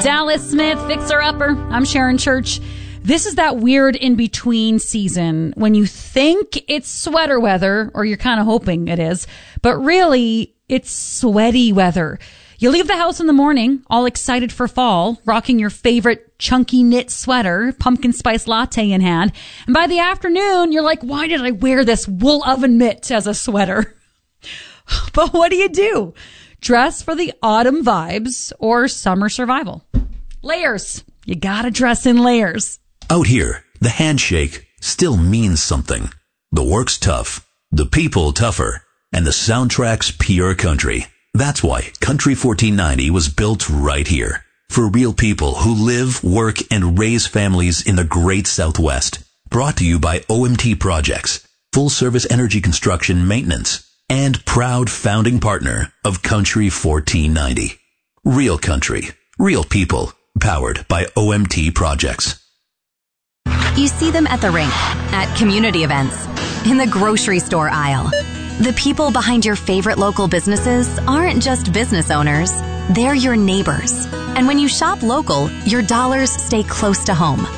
Dallas Smith, Fixer Upper. I'm Sharon Church. This is that weird in-between season when you think it's sweater weather, or you're kind of hoping it is, but really it's sweaty weather. You leave the house in the morning, all excited for fall, rocking your favorite chunky knit sweater, pumpkin spice latte in hand, and by the afternoon, you're like, why did I wear this wool oven mitt as a sweater? But what do? Dress for the autumn vibes or summer survival. Layers. You gotta dress in layers. Out here, the handshake still means something. The work's tough, the people tougher, and the soundtrack's pure country. That's why Country 1490 was built right here. For real people who live, work, and raise families in the great Southwest. Brought to you by OMT Projects, full service energy construction maintenance, and proud founding partner of Country 1490. Real country, real people, powered by OMT Projects. You see them at the rink, at community events, in the grocery store aisle. The people behind your favorite local businesses aren't just business owners, they're your neighbors. And when you shop local, your dollars stay close to home.